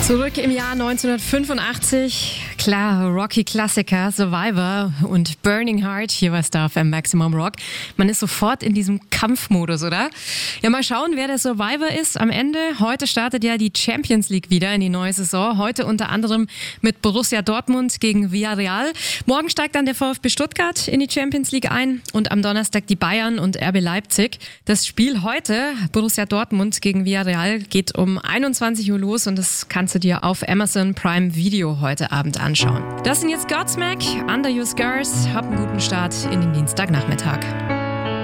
Zurück im Jahr 1985, klar, Rocky-Klassiker, Survivor und Burning Heart, hier war Star FM Maximum Rock. Man ist sofort in diesem Kampfmodus, oder? Ja, mal schauen, wer der Survivor ist am Ende. Heute startet ja die Champions League wieder in die neue Saison. Heute unter anderem mit Borussia Dortmund gegen Villarreal. Morgen steigt dann der VfB Stuttgart in die Champions League ein und am Donnerstag die Bayern und RB Leipzig. Das Spiel heute, Borussia Dortmund gegen Villarreal, geht um 21 Uhr los und das kannst du dir auf Amazon Prime Video heute Abend anschauen. Das sind jetzt Godsmack, Under Your Scars. Hab einen guten Start in den Dienstagnachmittag.